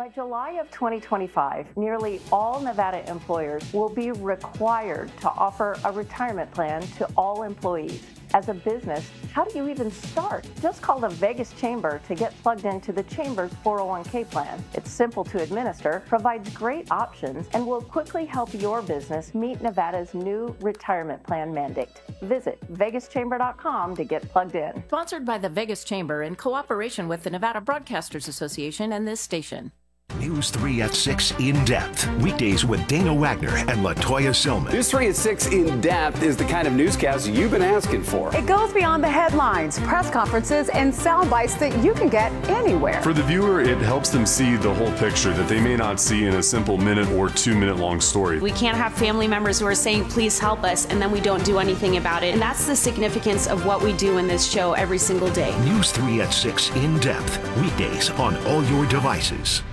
By July of 2025, nearly all Nevada employers will be required to offer a retirement plan to all employees. As a business, how do you even start? Just call the Vegas Chamber to get plugged into the Chamber's 401k plan. It's simple to administer, provides great options, and will quickly help your business meet Nevada's new retirement plan mandate. Visit vegaschamber.com to get plugged in. Sponsored by the Vegas Chamber in cooperation with the Nevada Broadcasters Association and this station. News 3 at 6 In Depth. Weekdays with Dana Wagner and LaToya Silman. News 3 at 6 In Depth is the kind of newscast you've been asking for. It goes beyond the headlines, press conferences, and sound bites that you can get anywhere. For the viewer, it helps them see the whole picture that they may not see in a simple minute or 2 minute long story. We can't have family members who are saying, please help us, and then we don't do anything about it. And that's the significance of what we do in this show every single day. News 3 at 6 In Depth. Weekdays on all your devices.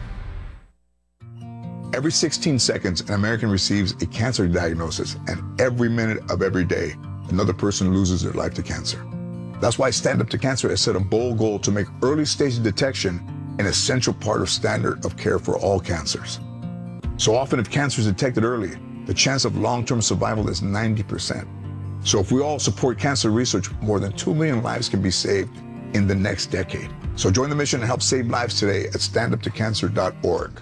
Every 16 seconds, an American receives a cancer diagnosis, and every minute of every day, another person loses their life to cancer. That's why Stand Up to Cancer has set a bold goal to make early stage detection an essential part of standard of care for all cancers. So often, if cancer is detected early, the chance of long-term survival is 90%. So if we all support cancer research, more than 2 million lives can be saved in the next decade. So join the mission and help save lives today at standuptocancer.org.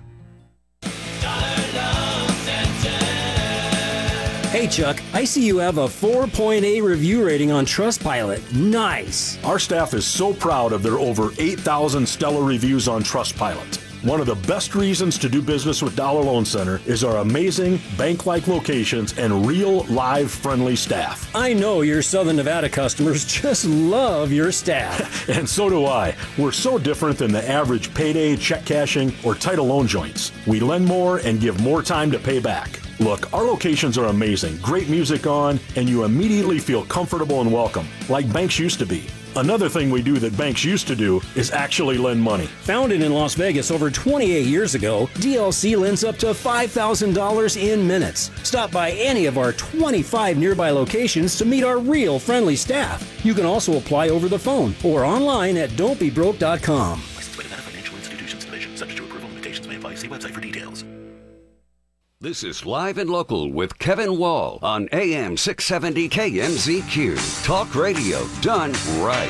Hey Chuck, I see you have a 4.8 review rating on Trustpilot. Nice. Our staff is so proud of their over 8,000 stellar reviews on Trustpilot. One of the best reasons to do business with Dollar Loan Center is our amazing bank-like locations and real, live, friendly staff. I know your Southern Nevada customers just love your staff. And so do I. We're so different than the average payday, check cashing, or title loan joints. We lend more and give more time to pay back. Look, our locations are amazing, great music on, and you immediately feel comfortable and welcome, like banks used to be. Another thing we do that banks used to do is actually lend money. Founded in Las Vegas over 28 years ago, DLC lends up to $5,000 in minutes. Stop by any of our 25 nearby locations to meet our real friendly staff. You can also apply over the phone or online at don'tbebroke.com. Licensed by Nevada Financial Institutions Division. Subject to approval. Limitations may apply. See website for details. This is Live and Local with Kevin Wall on AM 670 KMZQ. Talk radio done right.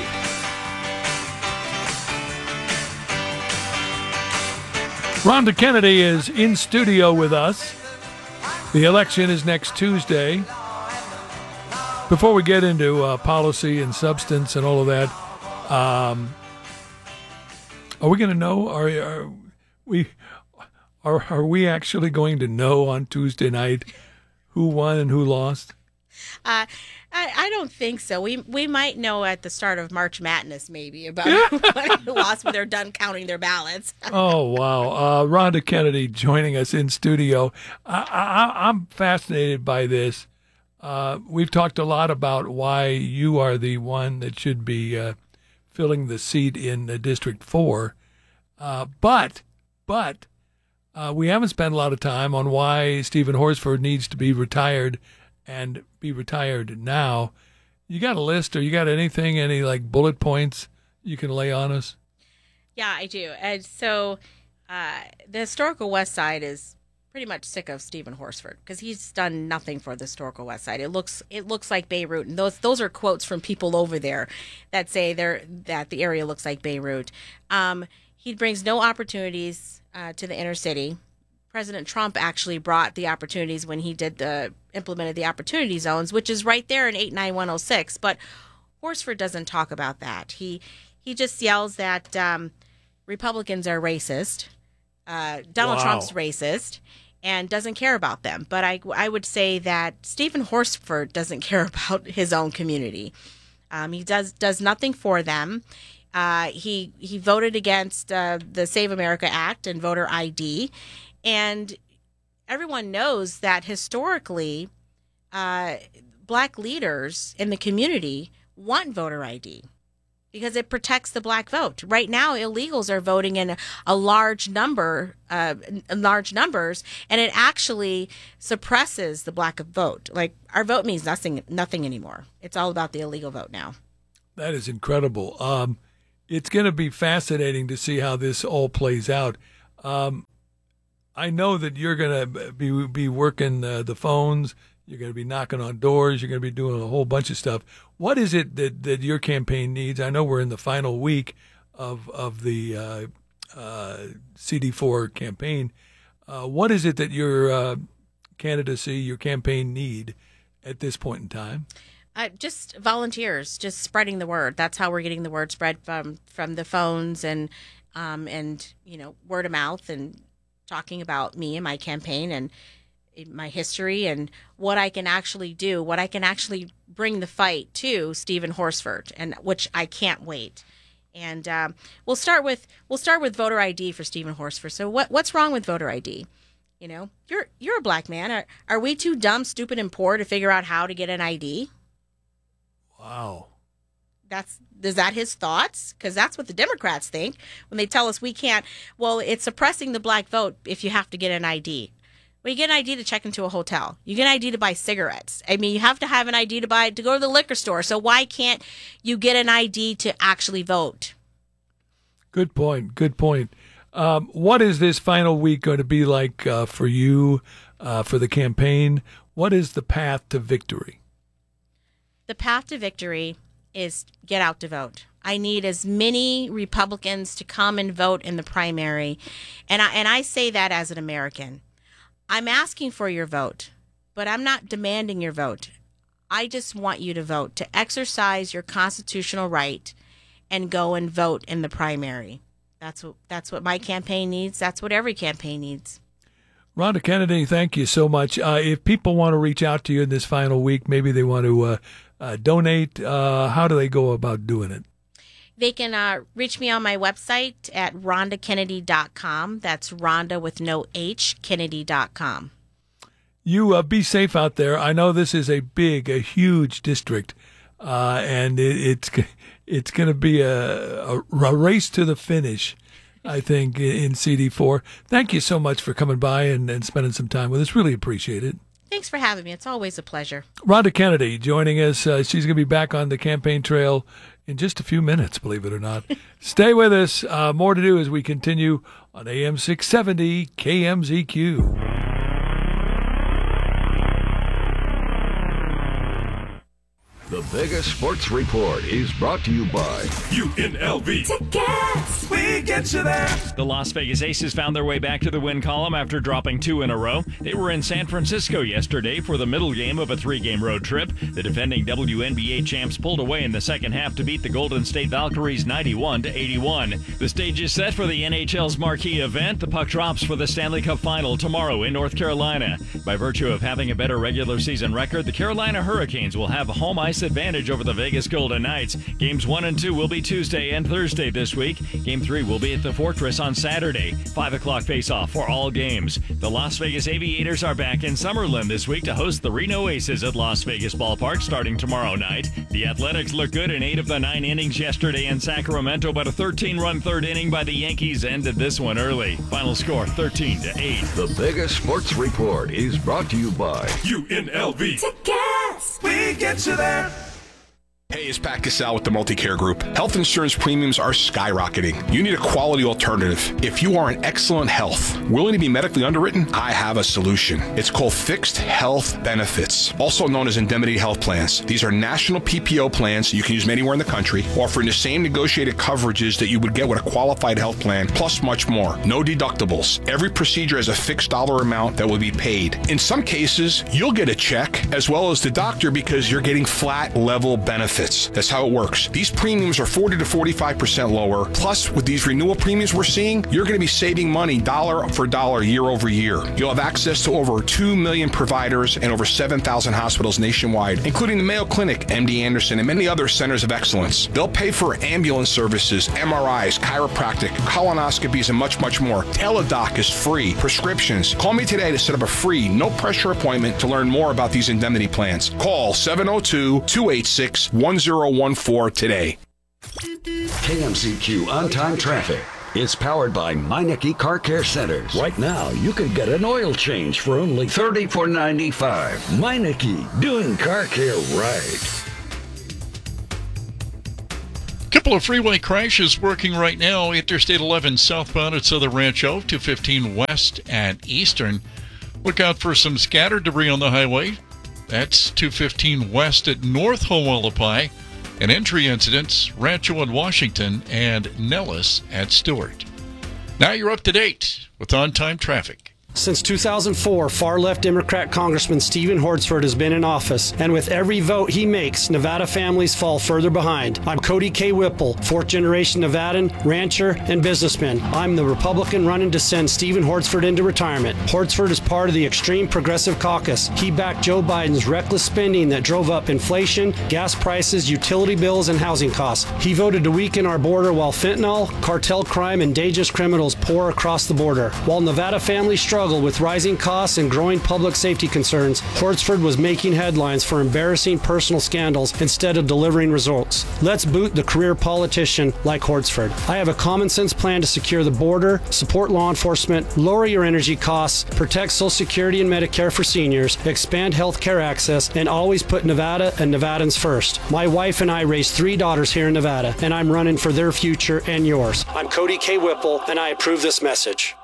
Rhonda Kennedy is in studio with us. The election is next Tuesday. Before we get into policy and substance and all of that, are we going to know? Are we actually going to know on Tuesday night who won and who lost? I don't think so. We might know at the start of March Madness maybe about who lost when they're done counting their ballots. Oh, wow. Rhonda Kennedy joining us in studio. I'm fascinated by this. We've talked a lot about why you are the one that should be filling the seat in District 4. But we haven't spent a lot of time on why Stephen Horsford needs to be retired and be retired now. You got a list or you got anything, any like bullet points you can lay on us? Yeah, I do. And so the Historical West Side is pretty much sick of Stephen Horsford because he's done nothing for the Historical West Side. It looks like Beirut, and those are quotes from people over there that say that the area looks like Beirut. He brings no opportunities to the inner city. President Trump actually brought the opportunities when he implemented the opportunity zones, which is right there in 89106. But Horsford doesn't talk about that. He just yells that Republicans are racist, Donald Trump's racist, and doesn't care about them. But I would say that Stephen Horsford doesn't care about his own community. He does nothing for them. He voted against the Save America Act and voter ID. And everyone knows that historically, black leaders in the community want voter ID because it protects the black vote. Right now, illegals are voting in large numbers, and it actually suppresses the black vote. Like, our vote means nothing anymore. It's all about the illegal vote now. That is incredible. It's going to be fascinating to see how this all plays out. I know that you're going to be working the phones. You're going to be knocking on doors. You're going to be doing a whole bunch of stuff. What is it that your campaign needs? I know we're in the final week of the CD4 campaign. What is it that your candidacy, your campaign need at this point in time? Just volunteers, just spreading the word. That's how we're getting the word spread from the phones and word of mouth, and talking about me and my campaign and my history and what I can actually do, what I can actually bring the fight to Stephen Horsford, and which I can't wait. And we'll start with voter ID for Stephen Horsford. So what's wrong with voter ID? You know, you're a black man. Are we too dumb, stupid, and poor to figure out how to get an ID? Wow. Is that his thoughts? Because that's what the Democrats think when they tell us we can't. Well, it's suppressing the black vote if you have to get an ID. Well, you get an ID to check into a hotel. You get an ID to buy cigarettes. I mean, you have to have an ID to go to the liquor store. So why can't you get an ID to actually vote? Good point. Good point. What is this final week going to be like for you, for the campaign? What is the path to victory? The path to victory is get out to vote. I need as many Republicans to come and vote in the primary. And I say that as an American. I'm asking for your vote, but I'm not demanding your vote. I just want you to vote, to exercise your constitutional right and go and vote in the primary. That's what my campaign needs. That's what every campaign needs. Rhonda Kennedy, thank you so much. If people want to reach out to you in this final week, maybe they want to donate, how do they go about doing it? They can reach me on my website at rhondakennedy.com. That's Rhonda with no H, Kennedy.com. You be safe out there. I know this is a huge district, and it's going to be a race to the finish, I think, in CD4. Thank you so much for coming by and spending some time with us. Really appreciate it. Thanks for having me. It's always a pleasure. Rhonda Kennedy joining us. She's going to be back on the campaign trail in just a few minutes, believe it or not. Stay with us. More to do as we continue on AM 670 KMZQ. The biggest sports report is brought to you by UNLV. Tickets! We get you there. The Las Vegas Aces found their way back to the win column after dropping 2 in a row. They were in San Francisco yesterday for the middle game of a 3-game road trip. The defending WNBA champs pulled away in the second half to beat the Golden State Valkyries 91-81. The stage is set for the NHL's marquee event. The puck drops for the Stanley Cup Final tomorrow in North Carolina. By virtue of having a better regular season record, the Carolina Hurricanes will have a home ice advantage over the Vegas Golden Knights. Games 1 and 2 will be Tuesday and Thursday this week. Game 3 will be at the Fortress on Saturday. 5 o'clock face-off for all games. The Las Vegas Aviators are back in Summerlin this week to host the Reno Aces at Las Vegas Ballpark starting tomorrow night. The Athletics looked good in 8 of the 9 innings yesterday in Sacramento, but a 13-run third inning by the Yankees ended this one early. Final score 13-8. The biggest sports report is brought to you by UNLV. Tickets! We get you there. Hey, it's Pat Cassell with the Multicare Group. Health insurance premiums are skyrocketing. You need a quality alternative. If you are in excellent health, willing to be medically underwritten, I have a solution. It's called Fixed Health Benefits, also known as indemnity health plans. These are national PPO plans you can use anywhere in the country, offering the same negotiated coverages that you would get with a qualified health plan, plus much more. No deductibles. Every procedure has a fixed dollar amount that will be paid. In some cases, you'll get a check as well as the doctor because you're getting flat level benefits. That's how it works. These premiums are 40 to 45% lower. Plus, with these renewal premiums we're seeing, you're going to be saving money dollar for dollar year over year. You'll have access to over 2 million providers and over 7,000 hospitals nationwide, including the Mayo Clinic, MD Anderson, and many other centers of excellence. They'll pay for ambulance services, MRIs, chiropractic, colonoscopies, and much, much more. Teladoc is free. Prescriptions. Call me today to set up a free, no-pressure appointment to learn more about these indemnity plans. Call 702-286-1014 today. KMZQ on-time traffic. It's powered by Meineke Car Care Centers. Right now, you can get an oil change for only $34.95. Meineke, doing car care right. Couple of freeway crashes working right now. Interstate 11 southbound at Southern Rancho, 215 west and eastern. Look out for some scattered debris on the highway. That's 215 west at North Hualapai. And entry incidents, Rancho and Washington and Nellis at Stewart. Now you're up to date with on-time traffic. Since 2004, far-left Democrat Congressman Stephen Hortzford has been in office, and with every vote he makes, Nevada families fall further behind. I'm Cody K. Whipple, fourth-generation Nevadan, rancher, and businessman. I'm the Republican running to send Stephen Hortzford into retirement. Hortzford is part of the extreme progressive caucus. He backed Joe Biden's reckless spending that drove up inflation, gas prices, utility bills, and housing costs. He voted to weaken our border while fentanyl, cartel crime, and dangerous criminals pour across the border. While Nevada families struggle with rising costs and growing public safety concerns, Hortzford was making headlines for embarrassing personal scandals instead of delivering results. Let's boot the career politician like Hortzford. I have a common sense plan to secure the border, support law enforcement, lower your energy costs, protect Social Security and Medicare for seniors, expand health care access, and always put Nevada and Nevadans first. My wife and I raised 3 daughters here in Nevada, and I'm running for their future and yours. I'm Cody K. Whipple, and I approve this message.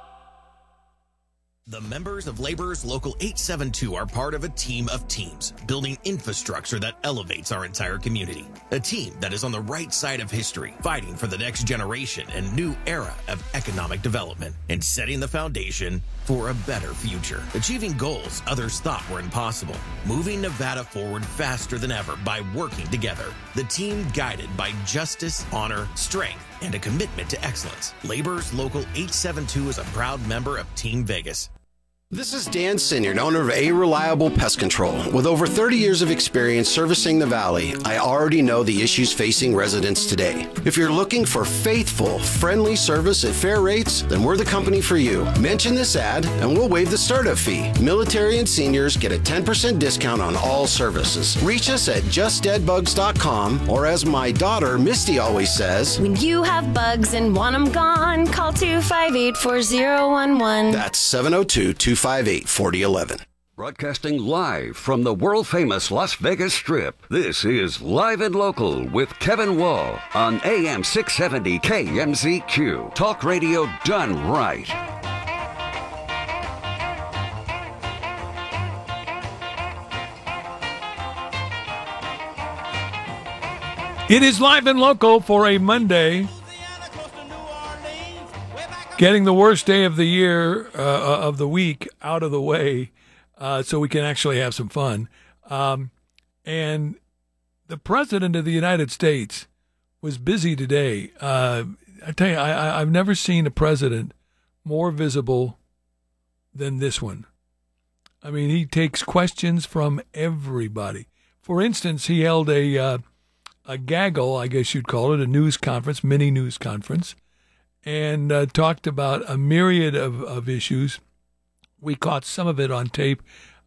The members of Laborers Local 872 are part of a team of teams, building infrastructure that elevates our entire community. A team that is on the right side of history, fighting for the next generation and new era of economic development, and setting the foundation for a better future. Achieving goals others thought were impossible. Moving Nevada forward faster than ever by working together. The team guided by justice, honor, strength, and a commitment to excellence. Laborers Local 872 is a proud member of Team Vegas. This is Dan Sinyard, owner of A Reliable Pest Control. With over 30 years of experience servicing the Valley, I already know the issues facing residents today. If you're looking for faithful, friendly service at fair rates, then we're the company for you. Mention this ad and we'll waive the startup fee. Military and seniors get a 10% discount on all services. Reach us at justdeadbugs.com, or as my daughter Misty always says, when you have bugs and want them gone, call 258-4011. That's 702-258-4011. Broadcasting live from the world-famous Las Vegas Strip, this is Live and Local with Kevin Wall on AM 670 KMZQ. Talk radio done right. It is Live and Local for a Monday. Getting the worst day of the year, of the week, out of the way, so we can actually have some fun. And the President of the United States was busy today. I tell you, I've never seen a president more visible than this one. I mean, he takes questions from everybody. For instance, he held a gaggle, I guess you'd call it, a news conference, mini news conference, and talked about a myriad of issues. We caught some of it on tape.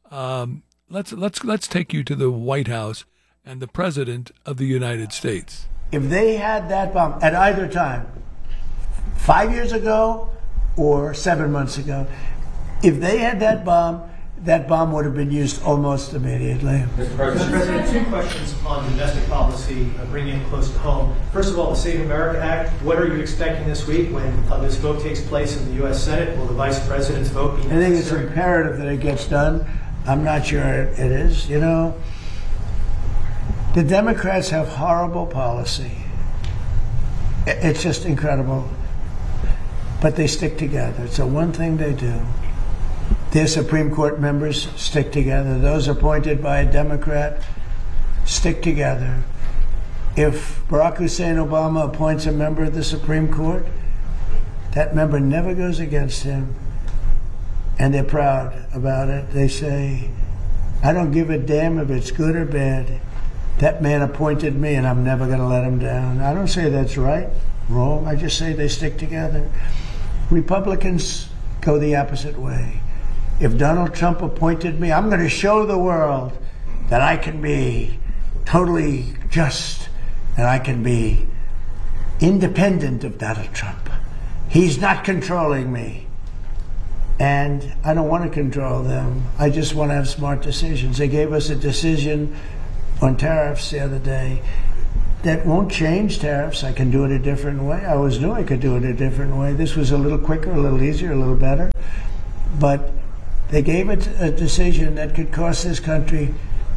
Let's take you to the White House and the President of the United States. If they had that bomb at either time, 5 years ago or 7 months ago, if they had that bomb would have been used almost immediately. Mr. President, 2 questions on domestic policy, bringing it close to home. First of all, the Save America Act, what are you expecting this week when this vote takes place in the U.S. Senate? Will the Vice President's vote be necessary? I think it's imperative that it gets done. I'm not sure it is. You know, the Democrats have horrible policy. It's just incredible. But they stick together. It's the one thing they do. Their Supreme Court members stick together. Those appointed by a Democrat stick together. If Barack Hussein Obama appoints a member of the Supreme Court, that member never goes against him. And they're proud about it. They say, I don't give a damn if it's good or bad. That man appointed me and I'm never going to let him down. I don't say that's right, wrong. I just say they stick together. Republicans go the opposite way. If Donald Trump appointed me, I'm going to show the world that I can be totally just and I can be independent of Donald Trump. He's not controlling me. And I don't want to control them. I just want to have smart decisions. They gave us a decision on tariffs the other day. that won't change tariffs. I can do it a different way. I always knew I could do it a different way. This was a little quicker, a little easier, a little better. But they gave it a decision that could cost this country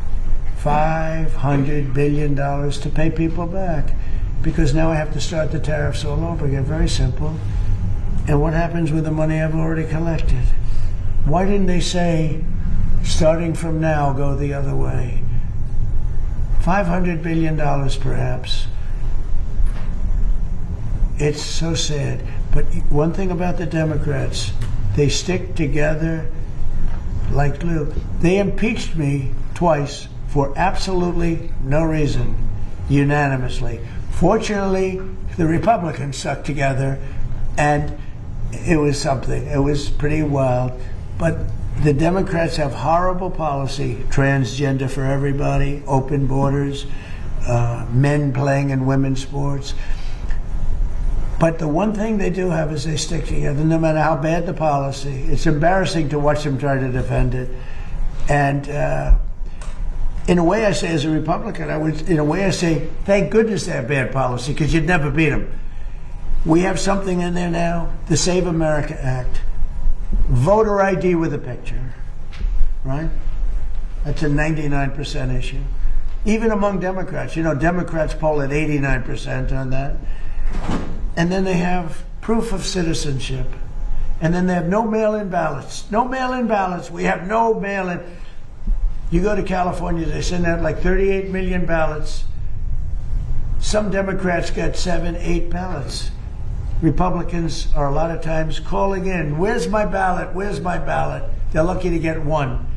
$500 billion to pay people back, because now I have to start the tariffs all over again. Very simple. And what happens with the money I've already collected? Why didn't they say, starting from now, go the other way? $500 billion perhaps. It's so sad. But one thing about the Democrats, they stick together like glue. They impeached me twice for absolutely no reason, unanimously. Fortunately, the Republicans stuck together, and it was something. It was pretty wild. But the Democrats have horrible policy, transgender for everybody, open borders, men playing in women's sports. But the one thing they do have is they stick together, no matter how bad the policy. It's embarrassing to watch them try to defend it. And in a way I say, as a Republican, in a way I say, thank goodness they have bad policy, because you'd never beat them. We have something in there now, the Save America Act. Voter ID with a picture, right? That's a 99% issue. Even among Democrats. You know, Democrats poll at 89% on that. And then they have proof of citizenship. And then they have no mail-in ballots. No mail-in ballots. We have no mail-in. You go to California, they send out like 38 million ballots. Some Democrats get 7, 8 ballots. Republicans are a lot of times calling in, where's my ballot? Where's my ballot? They're lucky to get one.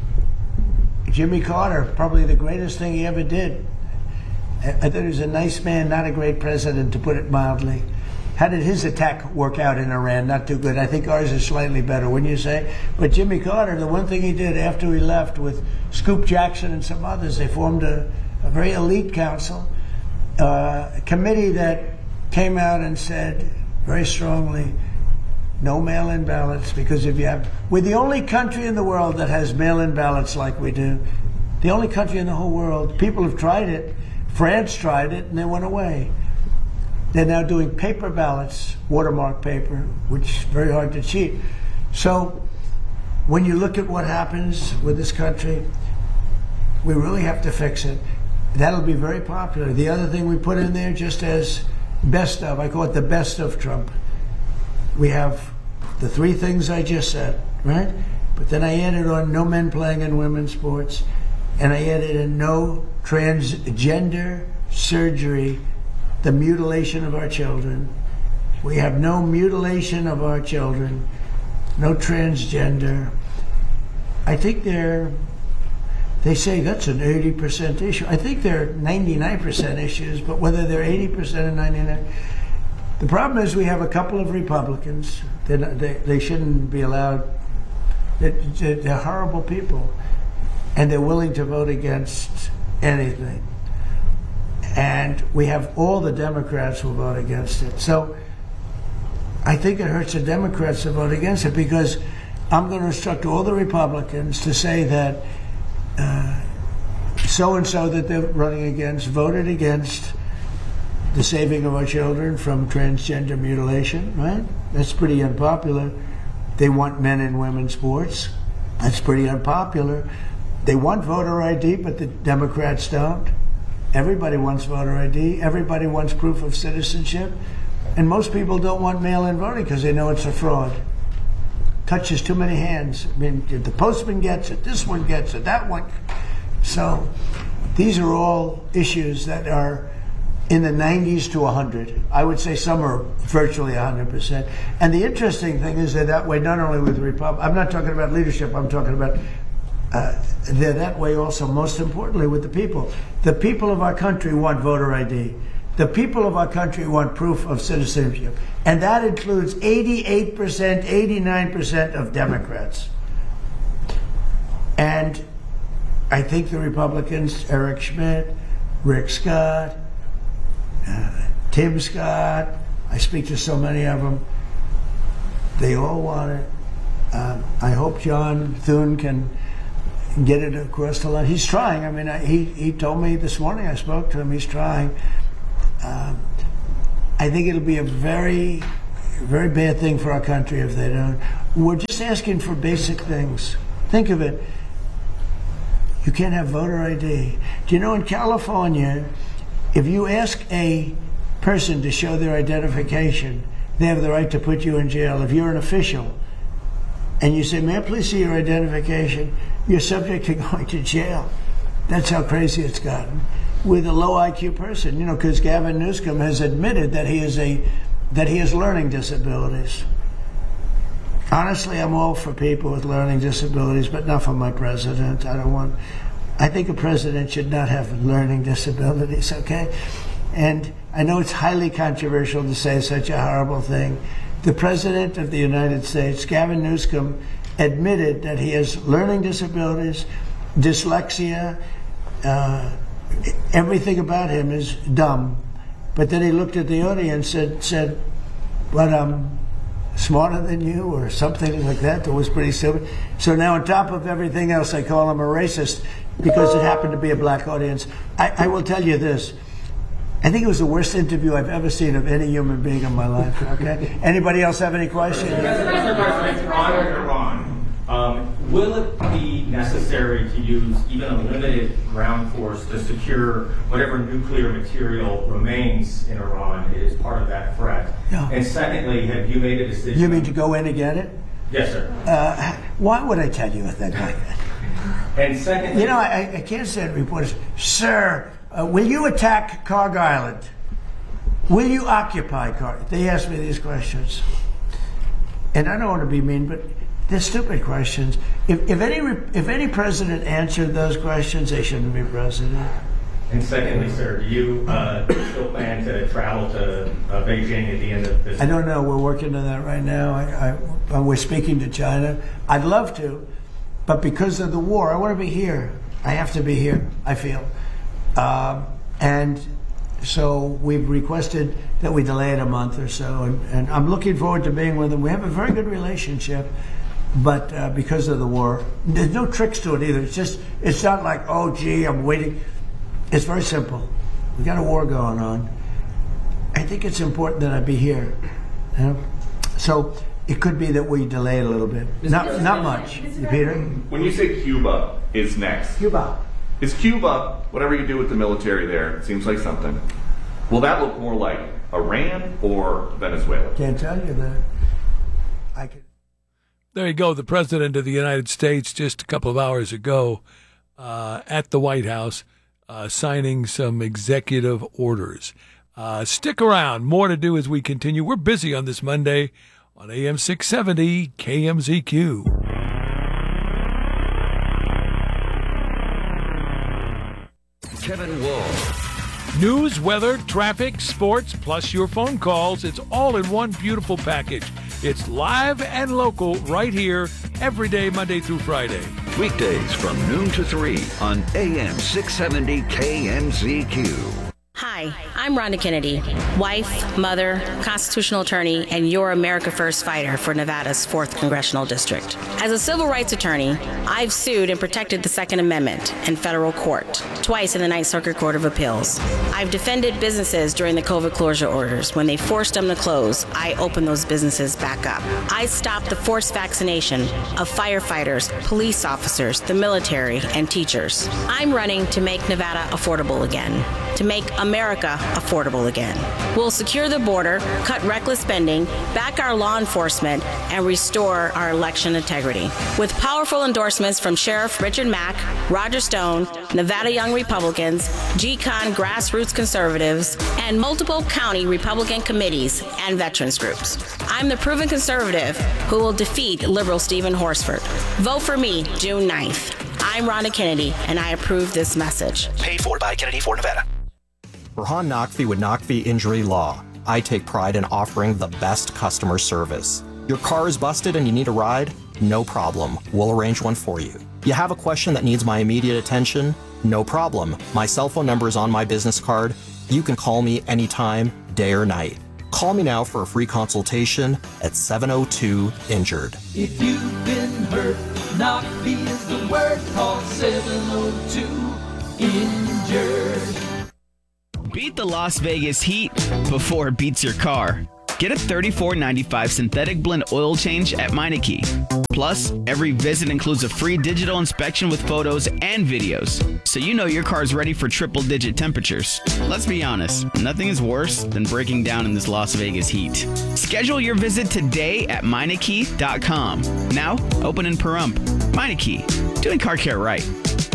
Jimmy Carter, probably the greatest thing he ever did. I thought he was a nice man, not a great president, to put it mildly. How did his attack work out in Iran? Not too good. I think ours is slightly better, wouldn't you say? But Jimmy Carter, the one thing he did after he left with Scoop Jackson and some others, they formed a very elite council, a committee that came out and said very strongly, no mail-in ballots, because if you have, we're the only country in the world that has mail-in ballots like we do. The only country in the whole world. People have tried it. France tried it, and they went away. They're now doing paper ballots, watermark paper, which is very hard to cheat. So when you look at what happens with this country, we really have to fix it. That'll be very popular. The other thing we put in there, just as best of, I call it the best of Trump. We have the 3 things I just said, right? But then I added on no men playing in women's sports, and I added in no transgender surgery, the mutilation of our children. We have no mutilation of our children, no transgender. I think they say that's an 80% issue. I think they're 99% issues, but whether they're 80% or 99%. The problem is we have a couple of Republicans. They shouldn't be allowed. They're horrible people, and they're willing to vote against anything. And we have all the Democrats who vote against it. So I think it hurts the Democrats to vote against it, because I'm going to instruct all the Republicans to say that so-and-so that they're running against voted against the saving of our children from transgender mutilation, right? That's pretty unpopular. They want men and women's sports. That's pretty unpopular. They want voter ID, but the Democrats don't. Everybody wants voter ID. Everybody wants proof of citizenship. And most people don't want mail-in voting because they know it's a fraud. Touches too many hands. I mean, the postman gets it, this one gets it, that one. So these are all issues that are in the 90s to 100. I would say some are virtually 100%. And the interesting thing is they're that way not only with Republicans. I'm not talking about leadership. I'm talking about they're that way also, most importantly, with the people. The people of our country want voter ID. The people of our country want proof of citizenship. And that includes 88%, 89% of Democrats. And I think the Republicans, Eric Schmidt, Rick Scott, Tim Scott, I speak to so many of them, they all want it. I hope John Thune can get it across the line. He's trying. I mean, he told me this morning, I spoke to him, he's trying. I think it'll be a very, very bad thing for our country if they don't. We're just asking for basic things. Think of it. You can't have voter ID. Do you know in California, if you ask a person to show their identification, they have the right to put you in jail. If you're an official and you say, may I please see your identification, you're subject to going to jail. That's how crazy it's gotten with a low IQ person, because Gavin Newsom has admitted that he has learning disabilities. Honestly, I'm all for people with learning disabilities, but not for my president. I think a president should not have learning disabilities, okay? And I know it's highly controversial to say such a horrible thing. The President of the United States, Gavin Newsom, admitted that he has learning disabilities, dyslexia, everything about him is dumb. But then he looked at the audience and said, but I'm smarter than you, or something like that. That was pretty stupid. So now on top of everything else, I call him a racist because it happened to be a black audience. I will tell you this. I think it was the worst interview I've ever seen of any human being in my life. Okay. Anybody else have any questions? Will it be necessary to use even a limited ground force to secure whatever nuclear material remains in Iran? It is part of that threat. No. And secondly, have you made a decision? You mean to go in and get it? Yes, sir. Why would I tell you a thing like that? And secondly, I can't say to reporters, sir, will you attack Carg Island? Will you occupy Carg? They ask me these questions. And I don't want to be mean, but they're stupid questions. If any president answered those questions, they shouldn't be president. And secondly, sir, do you still plan to travel to Beijing at the end of this? I don't know. We're working on that right now. We're speaking to China. I'd love to, but because of the war, I want to be here. I have to be here, I feel. And so we've requested that we delay it a month or so. And I'm looking forward to being with them. We have a very good relationship. But because of the war, there's no tricks to it either. It's not like, oh, gee, I'm waiting. It's very simple. We got a war going on. I think it's important that I be here. So it could be that we delay it a little bit. Not much. Peter? When you say Cuba is next. Cuba. Is Cuba, whatever you do with the military there, it seems like something. Will that look more like Iran or Venezuela? Can't tell you that. I could. There you go, the President of the United States just a couple of hours ago at the White House signing some executive orders. Stick around. More to do as we continue. We're busy on this Monday on AM 670 KMZQ. Kevin Wall. News, weather, traffic, sports, plus your phone calls. It's all in one beautiful package. It's live and local right here every day, Monday through Friday. Weekdays from noon to 3 on AM 670 KMZQ. Hi, I'm Rhonda Kennedy, wife, mother, constitutional attorney, and your America First fighter for Nevada's 4th Congressional District. As a civil rights attorney, I've sued and protected the Second Amendment in federal court, twice in the Ninth Circuit Court of Appeals. I've defended businesses during the COVID closure orders. When they forced them to close, I opened those businesses back up. I stopped the forced vaccination of firefighters, police officers, the military, and teachers. I'm running to make Nevada affordable again, to make America affordable again. We'll secure the border, cut reckless spending, back our law enforcement, and restore our election integrity. With powerful endorsements from Sheriff Richard Mack, Roger Stone, Nevada Young Republicans, GCON Grassroots Conservatives, and multiple county Republican committees and veterans groups. I'm the proven conservative who will defeat liberal Stephen Horsford. Vote for me June 9th. I'm Rhonda Kennedy, and I approve this message. Paid for by Kennedy for Nevada. Burhan Naqvi with Naqvi Injury Law. I take pride in offering the best customer service. Your car is busted and you need a ride? No problem. We'll arrange one for you. You have a question that needs my immediate attention? No problem. My cell phone number is on my business card. You can call me anytime, day or night. Call me now for a free consultation at 702-INJURED. If you've been hurt, Naqvi is the word. Call 702-INJURED. Be Beat the Las Vegas heat before it beats your car. Get a $34.95 synthetic blend oil change at Meineke. Plus, every visit includes a free digital inspection with photos and videos, so you know your car's ready for triple-digit temperatures. Let's be honest, nothing is worse than breaking down in this Las Vegas heat. Schedule your visit today at Meineke.com. Now, open in Pahrump. Meineke, doing car care right.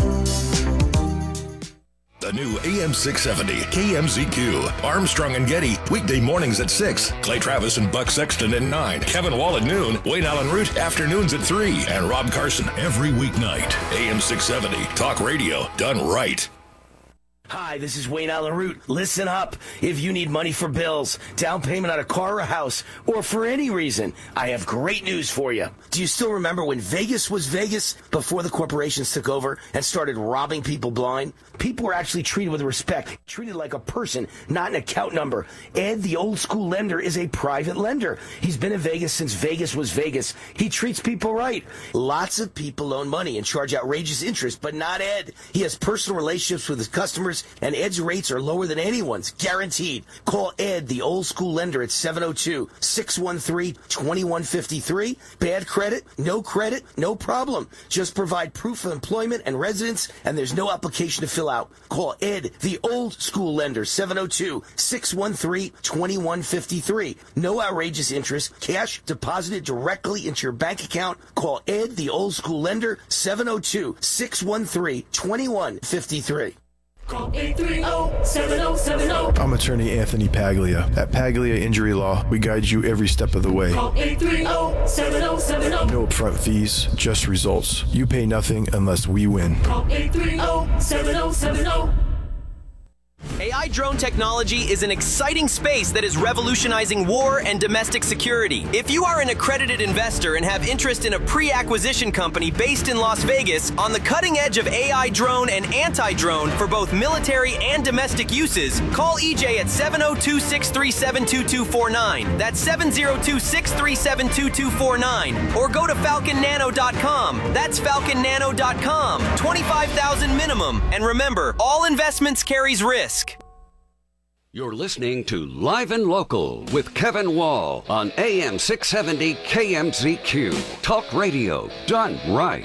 The new AM 670 KMZQ. Armstrong and Getty, weekday mornings at 6. Clay Travis and Buck Sexton at 9. Kevin Wall at noon. Wayne Allen Root, afternoons at 3. And Rob Carson every weeknight. AM 670, talk radio done right. Hi, this is Wayne Allen Root. Listen up. If you need money for bills, down payment on a car or a house, or for any reason, I have great news for you. Do you still remember when Vegas was Vegas before the corporations took over and started robbing people blind? People were actually treated with respect, treated like a person, not an account number. Ed, the old school lender, is a private lender. He's been in Vegas since Vegas was Vegas. He treats people right. Lots of people loan money and charge outrageous interest, but not Ed. He has personal relationships with his customers, and Ed's rates are lower than anyone's, guaranteed. Call Ed, the old school lender, at 702-613-2153. Bad credit, no problem. Just provide proof of employment and residence, and there's no application to fill out. Call Ed, the old school lender, 702-613-2153. No outrageous interest, cash deposited directly into your bank account. Call Ed, the old school lender, 702-613-2153. Call 830-7070. I'm attorney Anthony Paglia. At Paglia Injury Law, we guide you every step of the way. Call 830-7070. No upfront fees, just results. You pay nothing unless we win. Call 830-7070. AI drone technology is an exciting space that is revolutionizing war and domestic security. If you are an accredited investor and have interest in a pre-acquisition company based in Las Vegas on the cutting edge of AI drone and anti-drone for both military and domestic uses, call EJ at 702-637-2249. That's 702-637-2249. Or go to falconnano.com. That's falconnano.com. $25,000 minimum. And remember, all investments carries risk. You're listening to Live and Local with Kevin Wall on AM 670 KMZQ. Talk radio done right.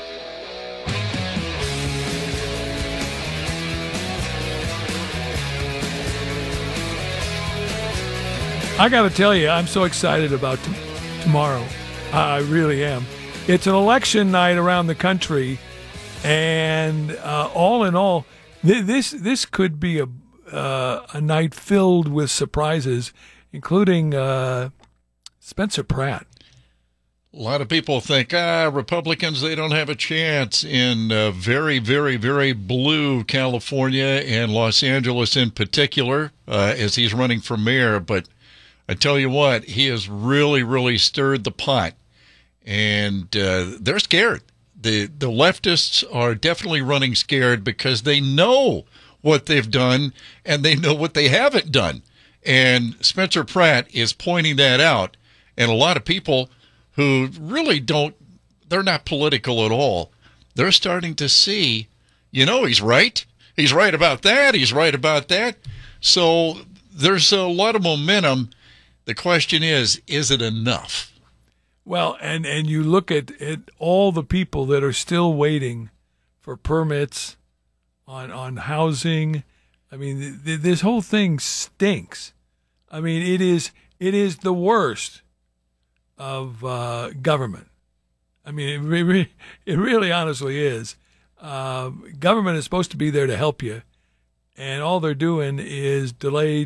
I got to tell you, I'm so excited about tomorrow. I really am. It's an election night around the country, and all in all, this could be a night filled with surprises, including Spencer Pratt. A lot of people think, Republicans, they don't have a chance in very, very, very blue California and Los Angeles in particular, as he's running for mayor. But I tell you what, he has really, really stirred the pot, and they're scared. The leftists are definitely running scared because they know what they've done and they know what they haven't done. And Spencer Pratt is pointing that out. And a lot of people who really they're not political at all, they're starting to see, he's right. He's right about that. He's right about that. So there's a lot of momentum. The question is it enough? Well, and you look at all the people that are still waiting for permits on housing. I mean, this whole thing stinks. I mean, it is the worst of government. I mean, it really honestly is. Government is supposed to be there to help you, and all they're doing is delay.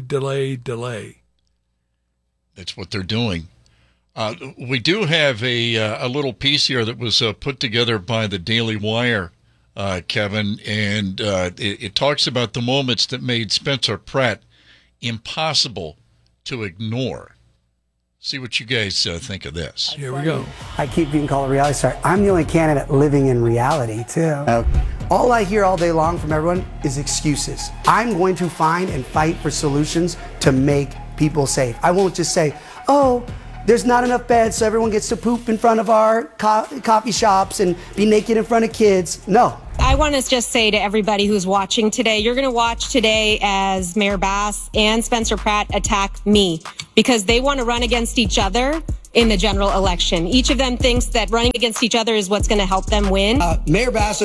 That's what they're doing. We do have a little piece here that was put together by the Daily Wire, Kevin, and it talks about the moments that made Spencer Pratt impossible to ignore. See what you guys think of this. Here we go. I keep being called a reality star. I'm the only candidate living in reality, too. All I hear all day long from everyone is excuses. I'm going to find and fight for solutions to make people safe. I won't just say, there's not enough beds so everyone gets to poop in front of our coffee shops and be naked in front of kids. No. I want to just say to everybody who's watching today, you're going to watch today as Mayor Bass and Spencer Pratt attack me because they want to run against each other in the general election. Each of them thinks that running against each other is what's going to help them win. Mayor Bass